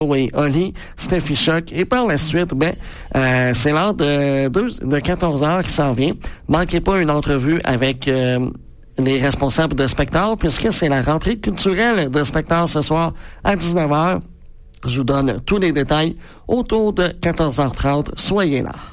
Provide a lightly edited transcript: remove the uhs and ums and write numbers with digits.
Oui, Oli, Steffi Choc. Et par la suite, c'est l'heure de 14 heures qui s'en vient. Manquez pas une entrevue avec les responsables de spectacle, puisque c'est la rentrée culturelle de spectacle ce soir à 19h. Je vous donne tous les détails autour de 14h30. Soyez là.